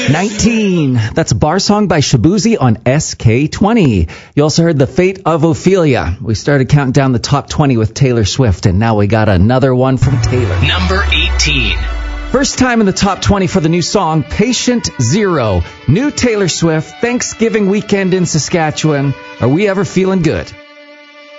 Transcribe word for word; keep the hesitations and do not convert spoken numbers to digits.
nineteen. That's Bar Song by Shabuzi on S K twenty. You also heard The Fate of Ophelia. We started counting down the top twenty with Taylor Swift, and now we got another one from Taylor. Number eighteen. First time in the top twenty for the new song, Patient Zero. New Taylor Swift, Thanksgiving weekend in Saskatchewan. Are we ever feeling good?